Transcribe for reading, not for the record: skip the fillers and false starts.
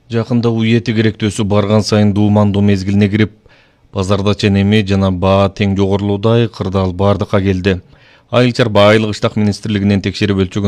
Жакында уети керектөөсү барган сайын дуумандуу мезгилине кирип, базарда ченеми жана баа тең жогорулуудай кырдаал бардыкка келди. Айыл чарба айылык иштак министрлигинен текшерип өлчөгөн